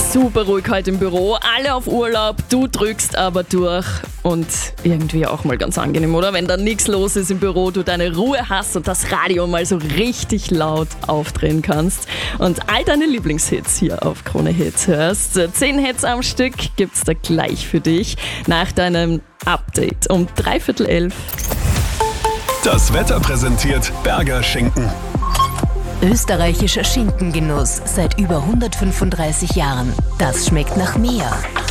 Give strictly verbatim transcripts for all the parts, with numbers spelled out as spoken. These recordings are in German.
super ruhig heute im Büro, alle auf Urlaub, du drückst aber durch und irgendwie auch mal ganz angenehm, oder? Wenn da nichts los ist im Büro, du deine Ruhe hast und das Radio mal so richtig laut aufdrehen kannst und all deine Lieblingshits hier auf Krone Hit hörst. Zehn Hits am Stück gibt's da gleich für dich nach deinem Update um dreiviertel elf. Das Wetter präsentiert Berger Schinken. Österreichischer Schinkengenuss seit über hundertfünfunddreißig Jahren. Das schmeckt nach mehr.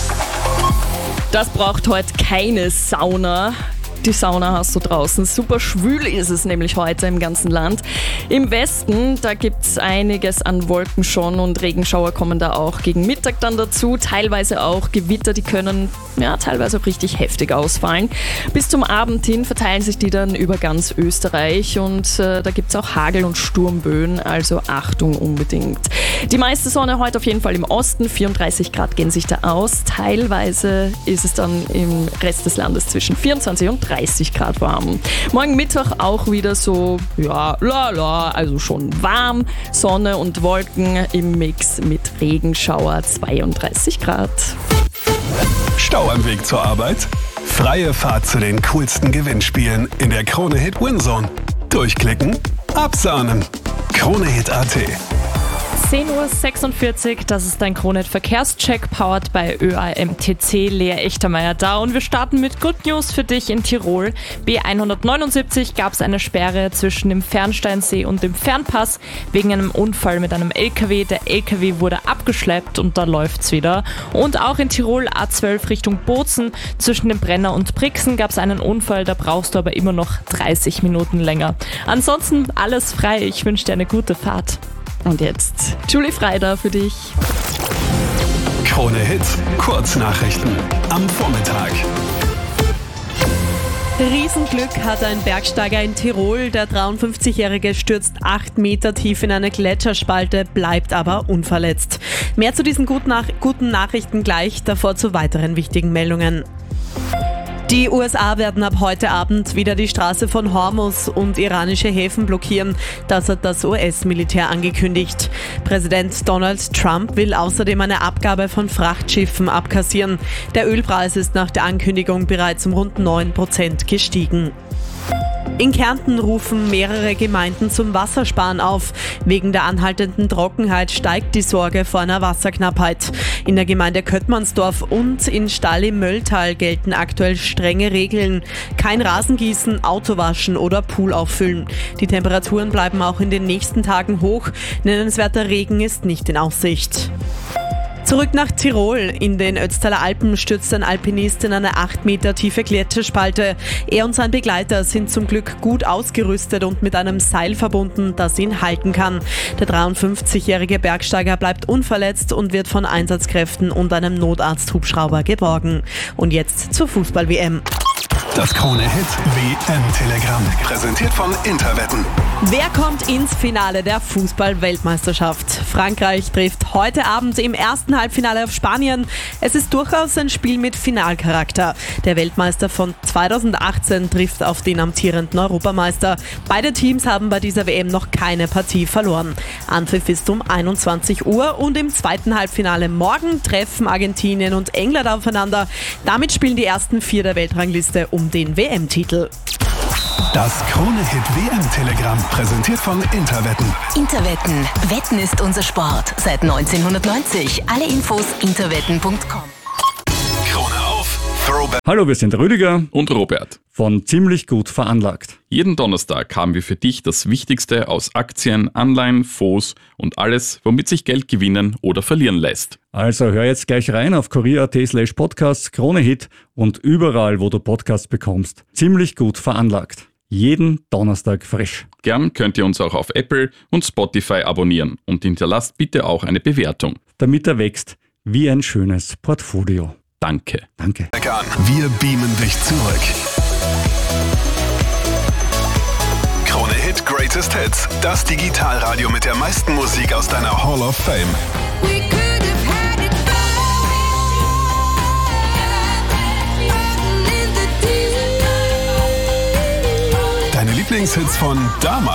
Das braucht heute keine Sauna. Die Sauna hast du draußen. Super schwül ist es nämlich heute im ganzen Land. Im Westen, da gibt es einiges an Wolken schon und Regenschauer kommen da auch gegen Mittag dann dazu. Teilweise auch Gewitter, die können ja teilweise auch richtig heftig ausfallen. Bis zum Abend hin verteilen sich die dann über ganz Österreich und äh, da gibt es auch Hagel- und Sturmböen, also Achtung unbedingt. Die meiste Sonne heute auf jeden Fall im Osten, vierunddreißig Grad gehen sich da aus. Teilweise ist es dann im Rest des Landes zwischen vierundzwanzig und dreißig Grad warm. Morgen Mittwoch auch wieder so, ja, la la, also schon warm. Sonne und Wolken im Mix mit Regenschauer, zweiunddreißig Grad. Stau am Weg zur Arbeit? Freie Fahrt zu den coolsten Gewinnspielen in der Krone Hit Winzone. Durchklicken, absahnen. Krone Hit Punkt at. zehn Uhr sechsundvierzig, das ist dein Krone-Hit Verkehrscheck, powered bei Ö A M T C, Lea Echtermeier da und wir starten mit Good News für dich in Tirol. B hundertneunundsiebzig gab es eine Sperre zwischen dem Fernsteinsee und dem Fernpass wegen einem Unfall mit einem L K W. Der L K W wurde abgeschleppt und da läuft's wieder. Und auch in Tirol A zwölf Richtung Bozen zwischen dem Brenner und Brixen gab es einen Unfall, da brauchst du aber immer noch dreißig Minuten länger. Ansonsten alles frei, ich wünsche dir eine gute Fahrt. Und jetzt Julie Freider für dich. Krone Hit, Kurznachrichten am Vormittag. Riesenglück hat ein Bergsteiger in Tirol. Der dreiundfünfzigjährige stürzt acht Meter tief in eine Gletscherspalte, bleibt aber unverletzt. Mehr zu diesen guten, Nach- guten Nachrichten gleich, davor zu weiteren wichtigen Meldungen. Die U S A werden ab heute Abend wieder die Straße von Hormuz und iranische Häfen blockieren. Das hat das U S-Militär angekündigt. Präsident Donald Trump will außerdem eine Abgabe von Frachtschiffen abkassieren. Der Ölpreis ist nach der Ankündigung bereits um rund neun Prozent gestiegen. In Kärnten rufen mehrere Gemeinden zum Wassersparen auf. Wegen der anhaltenden Trockenheit steigt die Sorge vor einer Wasserknappheit. In der Gemeinde Köttmannsdorf und in Stall im Mölltal gelten aktuell strenge Regeln. Kein Rasengießen, Autowaschen oder Pool auffüllen. Die Temperaturen bleiben auch in den nächsten Tagen hoch. Nennenswerter Regen ist nicht in Aussicht. Zurück nach Tirol. In den Ötztaler Alpen stürzt ein Alpinist in eine acht Meter tiefe Gletscherspalte. Er und sein Begleiter sind zum Glück gut ausgerüstet und mit einem Seil verbunden, das ihn halten kann. Der dreiundfünfzigjährige Bergsteiger bleibt unverletzt und wird von Einsatzkräften und einem Notarzthubschrauber geborgen. Und jetzt zur Fußball-W M. Das Krone Hit W M-Telegramm, präsentiert von Interwetten. Wer kommt ins Finale der Fußball-Weltmeisterschaft? Frankreich trifft heute Abend im ersten Halbfinale auf Spanien. Es ist durchaus ein Spiel mit Finalcharakter. Der Weltmeister von zweitausendachtzehn trifft auf den amtierenden Europameister. Beide Teams haben bei dieser W M noch keine Partie verloren. Anpfiff ist um einundzwanzig Uhr und im zweiten Halbfinale morgen treffen Argentinien und England aufeinander. Damit spielen die ersten vier der Weltrangliste um den W M-Titel. Das Krone Hit W M-Telegramm, präsentiert von Interwetten. Interwetten. Wetten ist unser Sport. Seit neunzehnhundertneunzig. Alle Infos interwetten punkt com. Krone auf, Throwback. Hallo, wir sind Rüdiger Und Robert. von Ziemlich gut veranlagt. Jeden Donnerstag haben wir für dich das Wichtigste aus Aktien, Anleihen, Fonds und alles, womit sich Geld gewinnen oder verlieren lässt. Also hör jetzt gleich rein auf kurier punkt at slash podcasts, Krone Hit und überall, wo du Podcasts bekommst. Ziemlich gut veranlagt. Jeden Donnerstag frisch. Gern könnt ihr uns auch auf Apple und Spotify abonnieren und hinterlasst bitte auch eine Bewertung. Damit er wächst wie ein schönes Portfolio. Danke. Danke. Wir beamen dich zurück. Krone Hit Greatest Hits, das Digitalradio mit der meisten Musik aus deiner Hall of Fame. Deine Lieblingshits von damals.